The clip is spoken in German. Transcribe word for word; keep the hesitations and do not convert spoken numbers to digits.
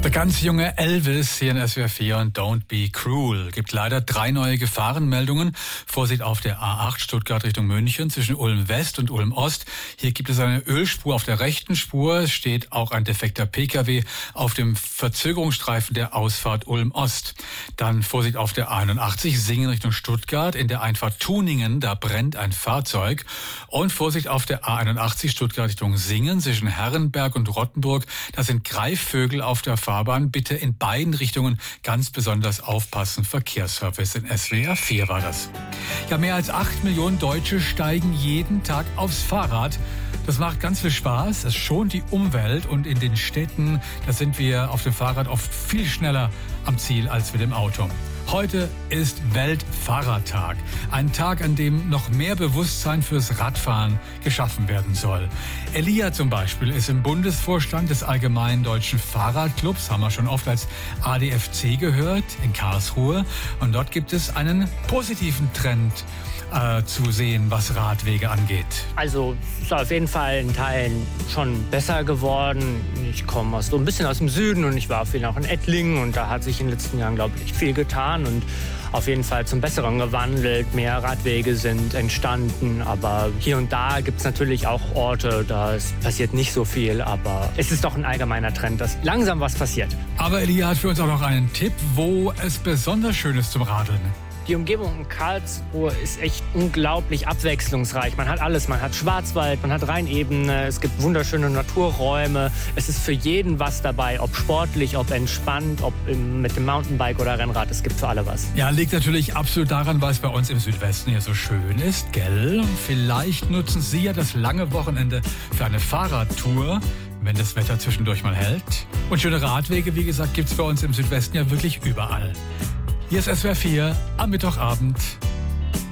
Der ganz junge Elvis hier in S W R vier und Don't Be Cruel. Gibt leider drei neue Gefahrenmeldungen. Vorsicht auf der A acht Stuttgart Richtung München zwischen Ulm West und Ulm Ost. Hier gibt es eine Ölspur auf der rechten Spur. Es steht auch ein defekter P K W auf dem Verzögerungsstreifen der Ausfahrt Ulm Ost. Dann Vorsicht auf der A einundachtzig Singen Richtung Stuttgart. In der Einfahrt Tuningen, da brennt ein Fahrzeug. Und Vorsicht auf der A einundachtzig Stuttgart Richtung Singen zwischen Herrenberg und Rottenburg. Da sind Greifvögel auf der Fahrbahn. Bitte in beiden Richtungen ganz besonders aufpassen. Verkehrsservice in S W R vier war das. Ja, mehr als acht Millionen Deutsche steigen jeden Tag aufs Fahrrad. Das macht ganz viel Spaß, es schont die Umwelt und in den Städten, da sind wir auf dem Fahrrad oft viel schneller am Ziel als mit dem Auto. Heute ist Weltfahrradtag. Ein Tag, an dem noch mehr Bewusstsein fürs Radfahren geschaffen werden soll. Elia zum Beispiel ist im Bundesvorstand des Allgemeinen Deutschen Fahrradclubs, haben wir schon oft als A D F C gehört, in Karlsruhe. Und dort gibt es einen positiven Trend äh, zu sehen, was Radwege angeht. Also es ist auf jeden Fall in Teilen schon besser geworden. Ich komme aus, so ein bisschen aus dem Süden und ich war viel auch in Ettlingen und da hat sich in den letzten Jahren, glaube ich, viel getan und auf jeden Fall zum Besseren gewandelt. Mehr Radwege sind entstanden, aber hier und da gibt es natürlich auch Orte, da passiert nicht so viel, aber es ist doch ein allgemeiner Trend, dass langsam was passiert. Aber Elia hat für uns auch noch einen Tipp, wo es besonders schön ist zum Radeln. Die Umgebung in Karlsruhe ist echt unglaublich abwechslungsreich. Man hat alles. Man hat Schwarzwald, man hat Rheinebene, es gibt wunderschöne Naturräume. Es ist für jeden was dabei, ob sportlich, ob entspannt, ob im, mit dem Mountainbike oder Rennrad. Es gibt für alle was. Ja, liegt natürlich absolut daran, weil es bei uns im Südwesten hier so schön ist, gell? Vielleicht nutzen Sie ja das lange Wochenende für eine Fahrradtour, wenn das Wetter zwischendurch mal hält. Und schöne Radwege, wie gesagt, gibt's bei uns im Südwesten ja wirklich überall. Hier ist S W R vier am Mittwochabend.